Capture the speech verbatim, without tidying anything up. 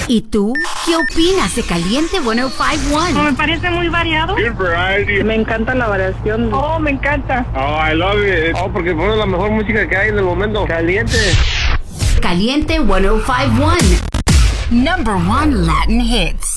¿Y tú? ¿Qué opinas de Caliente ciento cincuenta y uno? Me parece muy variado. Good variety. Me encanta la variación. Oh, me encanta. Oh, I love it. Oh, porque pone la mejor música que hay en el momento. Caliente. Caliente ciento cincuenta y uno. Number one Latin hits.